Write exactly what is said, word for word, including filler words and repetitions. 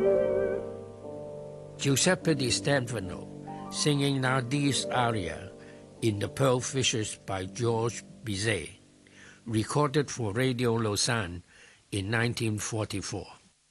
Giuseppe Di Stefano singing Nardi's aria in The Pearl Fishers by Georges Bizet, recorded for Radio Lausanne in nineteen forty-four.